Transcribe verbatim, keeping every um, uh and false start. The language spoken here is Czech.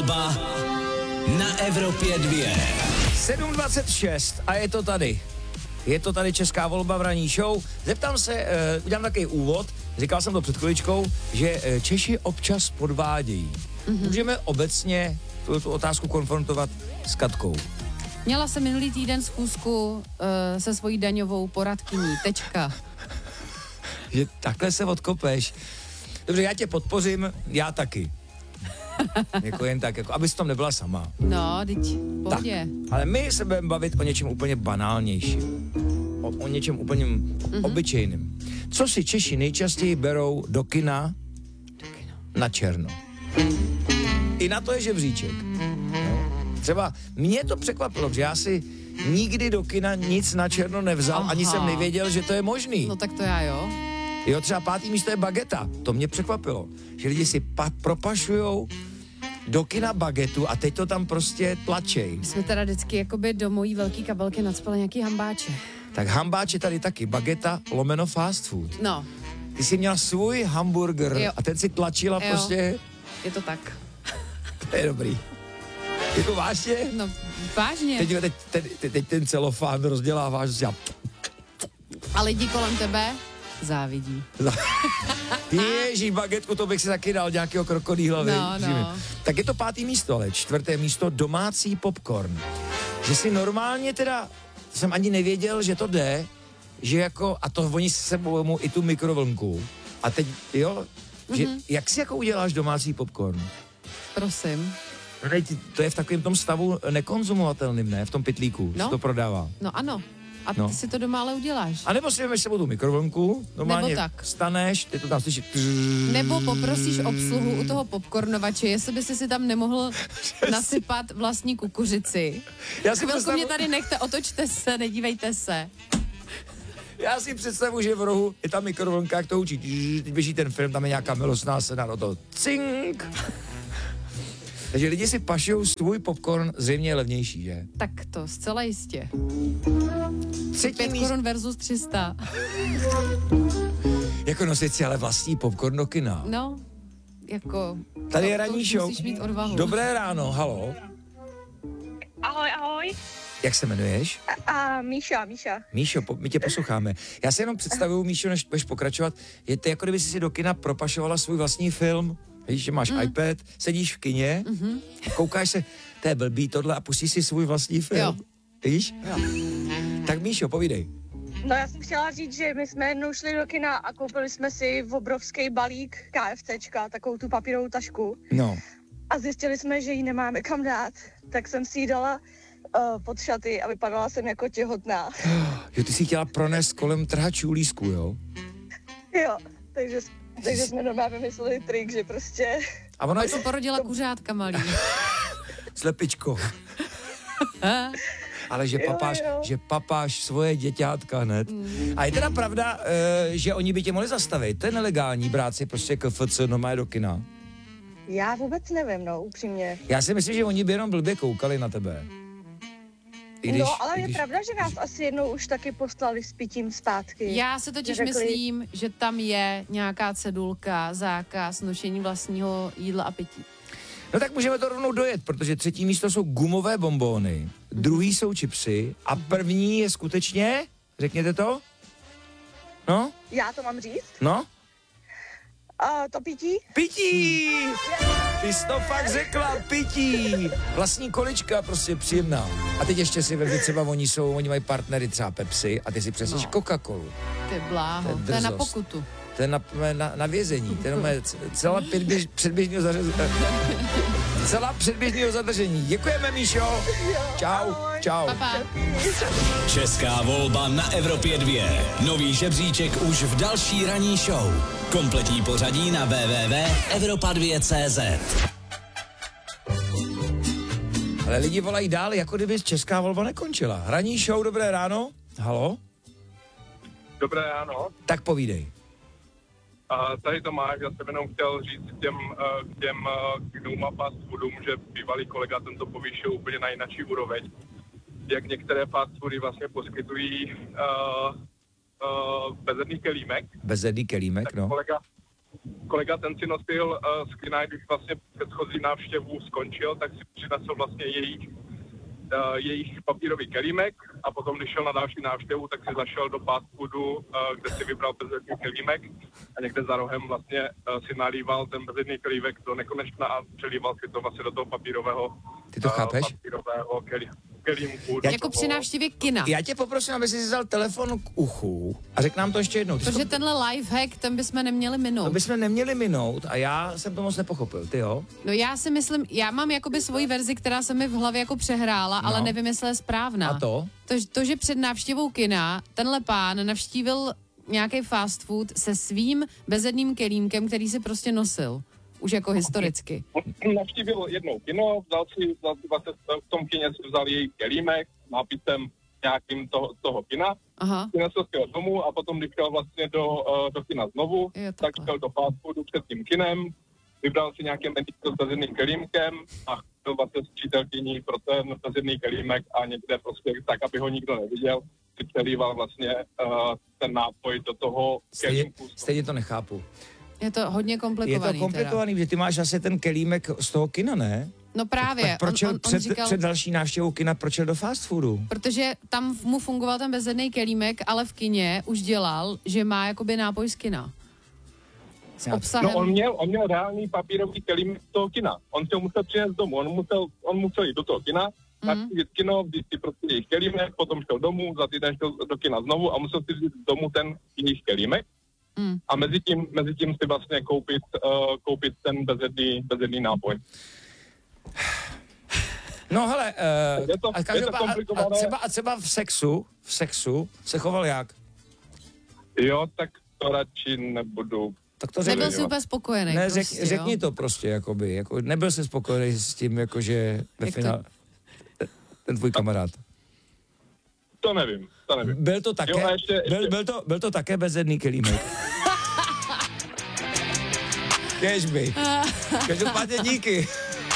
volba na Evropě dvě. sedm dvacet šest a je to tady. Je to tady česká volba v ranní show. Zeptám se, uh, udělám takový úvod, říkal jsem to před chviličkou, že uh, Češi občas podvádějí. Mm-hmm. Můžeme obecně tu, tu otázku konfrontovat s Katkou. Měla jsem minulý týden schůzku uh, se svojí daňovou poradkyní. Tečka. Že takhle se odkopeš. Dobře, já tě podpořím, já taky. Jako jen tak, jako, abys tam nebyla sama. No, teď pohodě. Ale my se budeme bavit o něčem úplně banálnějším. O, o něčem úplně mm-hmm. obyčejným. Co si Češi nejčastěji berou do kina, do kina. Na černo? I na to je žebříček. No. Třeba mě to překvapilo, že já si nikdy do kina nic na černo nevzal, Aha. ani jsem nevěděl, že to je možný. No tak to já jo. Jo, třeba pátý místo je bageta. To mě překvapilo, že lidi si pa- propašujou do kina bagetu a teď to tam prostě tlačej. My jsme teda vždycky jakoby do mojí velký kabelky nacpali nějaký hambáče. Tak hambáče tady taky, bageta lomeno fast food. No. Ty jsi měla svůj hamburger jo. a ten si tlačila jo. prostě. Je to tak. To je dobrý. Jako vážně? No, vážně. Teď, teď, teď, teď ten celofán rozděláváš z A lidi kolem tebe závidí. Ježíš, bagetku, to bych si taky dal nějakého krokodýla. No, no. Tak je to pátý místo, ale čtvrté místo domácí popcorn. Že si normálně teda, jsem ani nevěděl, že to jde, že jako, a to oni se sebou vemou i tu mikrovlnku. A teď, jo, mm-hmm. že, jak si jako uděláš domácí popcorn? Prosím. No, ne, to je v takovém tom stavu nekonzumovatelným, ne? V tom pytlíku, no? Se to prodává. No ano. A ty no. si to doma ale uděláš. A nebo si vemeš sebou tu mikrovlnku, normálně nebo tak. Staneš, ty to tam slyšíš. Nebo poprosíš obsluhu u toho popcornovače, jestli by si si tam nemohl nasypat vlastní kukuřici. Já si Chvilku představu... mě tady nechte, otočte se, nedívejte se. Já si představu, že v rohu je ta mikrovlnka, jak to učí. Teď běží ten film, tam je nějaká milostná scéna, no to cink. Takže lidi si pašujou svůj popcorn, zřejmě je levnější, že? Tak to zcela jistě. Třetí Pět míst... korun versus tři sta. Jako nosit si ale vlastní popcorn do kina. No, jako... Tady to, je ranní show. Musíš mít odvahu. Dobré ráno, halo. Ahoj, ahoj. Jak se jmenuješ? A, a Míša, Míša. Míšo, po, my tě posloucháme. Já si jenom představuju, Míšo, než budeš pokračovat, je to jako kdyby jsi si do kina propašovala svůj vlastní film. Víš, že máš mm. iPad, sedíš v kině, mm-hmm. a koukáš se, to je blbý tohle a pustíš si svůj vlastní film. Jo. Víš? Jo. Tak Míšo, povídej. No já jsem chtěla říct, že my jsme jednou šli do kina a koupili jsme si obrovský balík KFCčka, takovou tu papírovou tašku. No. A zjistili jsme, že ji nemáme kam dát. Tak jsem si ji dala uh, pod šaty a vypadala jsem jako těhotná. Jo, ty jsi chtěla pronést kolem trhačů lísku, jo? Jo, takže, takže jsme normálně vymysleli trik, že prostě... A ona je to porodila kuřátka malý. Slepičko. Ale že papáš, jo, jo. že papáš svoje děťátka hned. Mm. A je teda pravda, e, že oni by tě mohli zastavit. To je nelegální brát si prostě K F C normálně do kina. Já vůbec nevím, no, upřímně. Já si myslím, že oni by jenom blbě koukali na tebe. I když, no, ale když... je pravda, že nás asi jednou už taky poslali s pitím zpátky. Já se totiž řekli... myslím, že tam je nějaká cedulka, zákaz nošení vlastního jídla a pití. No tak můžeme to rovnou dojet, protože třetí místo jsou gumové bonbóny, druhý jsou chipsy a první je skutečně, řekněte to? No? Já to mám říct? No? Uh, to pití? Pití! Ty jsi to fakt řekla, pití! Vlastní količka, prostě příjemná. A teď ještě si vezmi, třeba oni jsou, oni mají partnery třeba Pepsi a ty si přeseš no. Coca-Colu. Ty bláho, to je na pokutu. To je na, na, na vězení, to je celá předběž, předběžného zařazení. Celá předběžného zadržení. Děkujeme, Míšo. Čau, čau. Pa, pa. Česká volba na Evropě dvě. Nový žebříček už v další ranní show. Kompletní pořadí na w w w tečka evropa dva tečka c z. Ale lidi volají dál, jako kdyby česká volba nekončila. Ranní show, dobré ráno. Halo? Dobré ráno. Tak povídej. Uh, tady Tomáš, já jsem jenom chtěl říct těm, uh, těm uh, Numa fast foodům, že bývalý kolega tento povýšil úplně na jináčí úroveň. Jak některé fast foody vlastně poskytují uh, uh, bezedný kelímek. Bezedný kelímek, tak no. Kolega, kolega ten si nosil uh, z kina, když vlastně předchozí návštěvu skončil, tak si přinesl vlastně jejich, uh, jejich papírový kelímek a potom, když šel na další návštěvu, tak si zašel do fast foodu, uh, kde si vybral bezjedný kelímek a někde za rohem vlastně uh, si nalíval ten bezjedný kelímek do nekonečna a přelíval si to vlastně do toho papírového, Ty to chápeš? Uh, papírového kelí, kelímku. Jako toho, při návštěvě kina. Já tě poprosím, aby si vzal telefon k uchu a řekl nám to ještě jednou. Ty Protože to... tenhle lifehack, ten bychom neměli minout. To bychom neměli minout a já jsem to moc nepochopil, ty jo? No já si myslím, já mám jakoby svoji verzi, která se mi v hlavě jako přehrála, No. ale nevím, jestli je správná. A to? To, to, že před návštěvou kina tenhle pán navštívil nějaký fast food se svým bezedným kelímkem, který si prostě nosil. Už jako historicky. On navštívil jednou kino, vzal si, vzal si vlastně v tom kině si vzal její kelímek s nápisem nějakým toho, toho kina. Aha. Přinesl si ho domů a potom, když šel vlastně do, uh, do kina znovu, Jo, tak šel do fast foodu před tím kinem, vybral si nějaké meníčko s bezjedným kelímkem a byl vlastně s přítelkyní pro ten bezjedný kelímek a někde prostě tak, aby ho nikdo neviděl, si přelíval vlastně uh, ten nápoj do toho Stejně, kelímku. stejně to nechápu. Je to hodně Je komplikovaný. to komplikovaný, že ty máš asi ten kelímek z toho kina, ne? Teda. No právě. Tak proč on, on, on před, říkal, před další návštěvou kina, proč jel do fast foodu? protože tam mu fungoval ten bezedný kelímek, ale v kině už dělal, že má jakoby nápoj z kina. S Já- obsahem. No on měl, on měl reálný papírový kelímek z toho kina. On se ho musel přinést domů, on musel, on musel jít do toho kina, navštívit kino, vzít si prostě jejich kelímek, potom šel domů, za týden šel do kina znovu a musel si vzít domů ten jejich kelímek. Mm. A mezi tím, mezi tím si vlastně koupit, uh, koupit ten bezjedný, bezjedný nápoj. No hele, uh, Je to- a, je to každopád- a, a, komplikované. třeba, a třeba v sexu, v sexu se choval jak? Jo, tak to radši nebudu. Tak to řekni. Nebyl si úplně spokojený. Ne, prostě, řek, řekni jo? to prostě, jakoby, jako nebyl jsi spokojený s tím, jakože ve Jak to- finále, ten tvůj kamarád. To nevím, to nevím. Byl to také, Jo, a ještě- byl, ještě- byl, to, byl to také bezedný kelímek. Kežby. Každopádně díky.